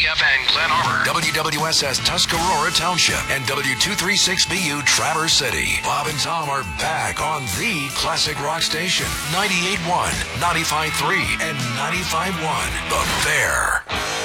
WTFN Glen Arbor, WWSS Tuscarora Township, and W236BU Traverse City. Bob and Tom are back on the classic rock station, 98.1, 95.3, and 95.1. The Bear.